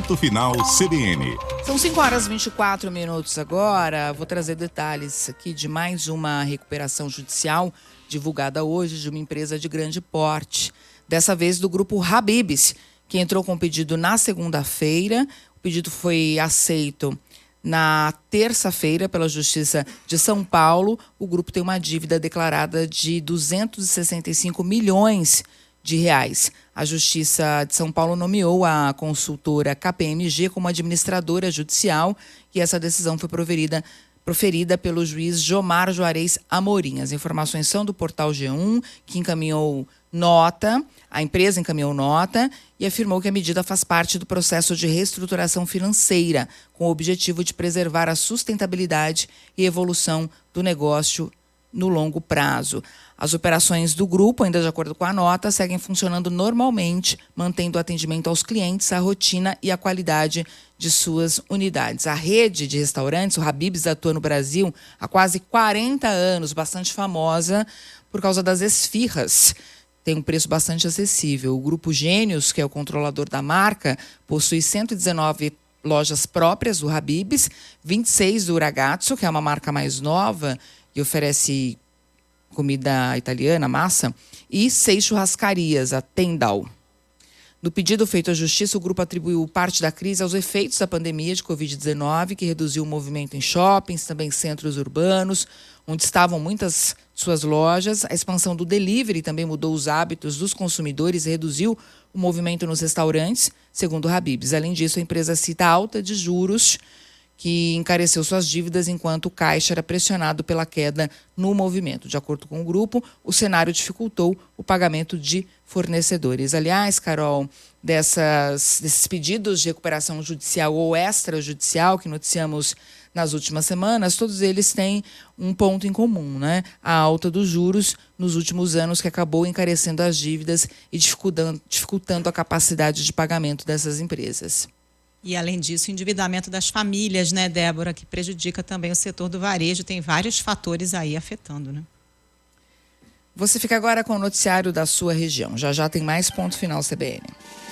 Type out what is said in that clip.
Ponto Final CBN. São 5h24 agora. Vou trazer detalhes aqui de mais uma recuperação judicial divulgada hoje de uma empresa de grande porte. Dessa vez do grupo Habib's, que entrou com pedido na segunda-feira. O pedido foi aceito na terça-feira pela Justiça de São Paulo. O grupo tem uma dívida declarada de 265 milhões de reais. A Justiça de São Paulo nomeou a consultora KPMG como administradora judicial e essa decisão foi proferida pelo juiz Jomar Juarez Amorim. As informações são do portal G1, que encaminhou nota, a empresa encaminhou nota e afirmou que a medida faz parte do processo de reestruturação financeira, com o objetivo de preservar a sustentabilidade e evolução do negócio no longo prazo. As operações do grupo, ainda de acordo com a nota, seguem funcionando normalmente, mantendo o atendimento aos clientes, a rotina e a qualidade de suas unidades. A rede de restaurantes, o Habib's, atua no Brasil há quase 40 anos, bastante famosa por causa das esfirras. Tem um preço bastante acessível. O Grupo Gênios, que é o controlador da marca, possui 119 lojas próprias do Habib's, 26 do Ragazzo, que é uma marca mais nova e oferece comida italiana, massa, e 6 churrascarias, a Tendal. No pedido feito à Justiça, o grupo atribuiu parte da crise aos efeitos da pandemia de Covid-19, que reduziu o movimento em shoppings, também centros urbanos, onde estavam muitas suas lojas. A expansão do delivery também mudou os hábitos dos consumidores e reduziu o movimento nos restaurantes, segundo o Habib's. Além disso, a empresa cita a alta de juros, que encareceu suas dívidas enquanto o caixa era pressionado pela queda no movimento. De acordo com o grupo, o cenário dificultou o pagamento de fornecedores. Aliás, Carol, desses pedidos de recuperação judicial ou extrajudicial que noticiamos nas últimas semanas, todos eles têm um ponto em comum, né? A alta dos juros nos últimos anos, que acabou encarecendo as dívidas e dificultando a capacidade de pagamento dessas empresas. E, além disso, o endividamento das famílias, né, Débora, que prejudica também o setor do varejo. Tem vários fatores aí afetando, né? Você fica agora com o noticiário da sua região. Já já tem mais Ponto Final CBN.